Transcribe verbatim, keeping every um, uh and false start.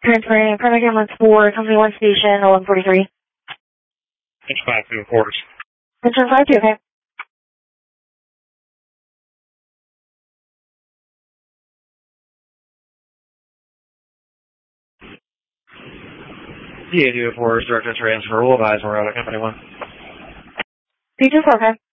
Transferring primary ambulance for Company one Station, eleven forty-three. It's five two quarters. Concern five two, okay. D eighty-four, direct transfer, we'll advise we're out at Company one. D two four, okay.